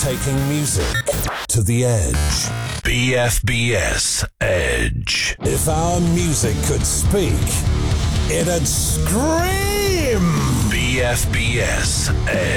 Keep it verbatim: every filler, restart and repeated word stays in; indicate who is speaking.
Speaker 1: taking music to the edge. B F B S Edge. If our music could speak, it'd scream. B F B S Edge.